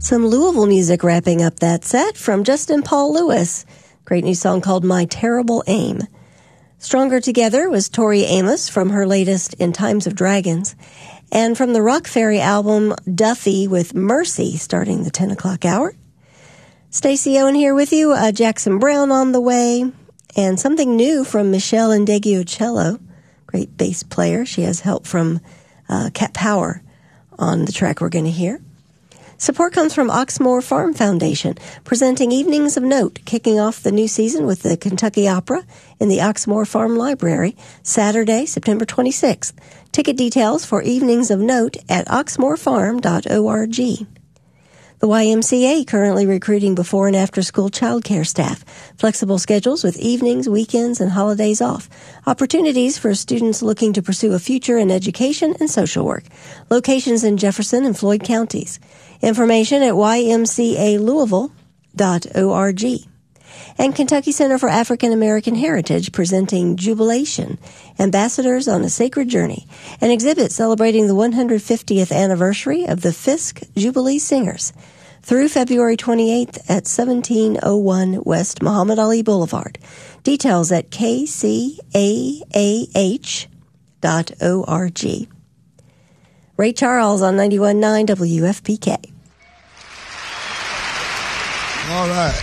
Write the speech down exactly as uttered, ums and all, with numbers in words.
Some Louisville music wrapping up that set from Justin Paul Lewis. Great new song called My Terrible Aim. Stronger Together was Tori Amos from her latest In Times of Dragons. And from the Rock Ferry album, Duffy with Mercy, starting the ten o'clock hour. Stacey Owen here with you, uh, Jackson Browne on the way, and something new from Michelle Indeggio-Cello, great bass player. She has help from uh, Cat Power on the track we're going to hear. Support comes from Oxmoor Farm Foundation, presenting Evenings of Note, kicking off the new season with the Kentucky Opera in the Oxmoor Farm Library, Saturday, September twenty-sixth. Ticket details for Evenings of Note at oxmoor farm dot org. The Y M C A currently recruiting before and after school childcare staff. Flexible schedules with evenings, weekends, and holidays off. Opportunities for students looking to pursue a future in education and social work. Locations in Jefferson and Floyd counties. Information at y m c a louisville dot org. And Kentucky Center for African American Heritage presenting Jubilation, Ambassadors on a Sacred Journey, an exhibit celebrating the one hundred fiftieth anniversary of the Fisk Jubilee Singers through February twenty-eighth at seventeen oh one West Muhammad Ali Boulevard. Details at k c a a h dot org. Ray Charles on ninety-one point nine W F P K. All right.